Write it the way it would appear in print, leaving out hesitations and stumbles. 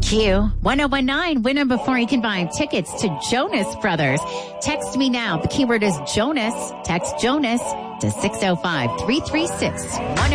Q 1019. Winner before you can buy tickets to Jonas Brothers. Text me now. The keyword is Jonas. Text Jonas to 605-336-1019.